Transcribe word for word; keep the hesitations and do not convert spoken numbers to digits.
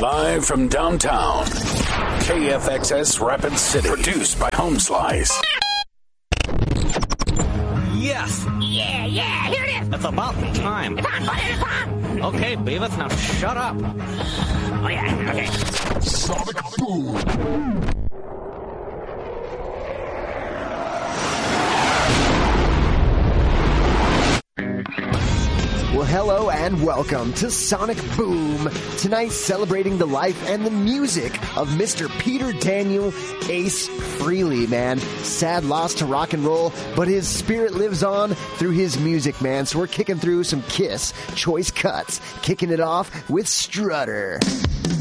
Live from downtown, K F X S Rapid City. Produced by Home Slice. Yes. Yeah, yeah, here it is. It's about time. It's on, put it, it's on. Okay, Beavis, now shut up. Oh, yeah, okay. Sonic Boom. Well, hello and welcome to Sonic Boom. Tonight, celebrating the life and the music of Mister Peter Daniel Ace Frehley, man. Sad loss to rock and roll, but his spirit lives on through his music, man. So we're kicking through some Kiss choice cuts, kicking it off with Strutter.